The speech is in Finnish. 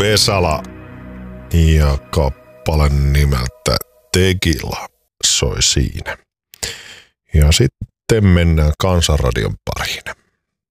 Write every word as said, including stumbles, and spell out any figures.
Vesala ja kappale nimeltä Tequila soi siinä. Ja sitten mennään Kansanradion pariin.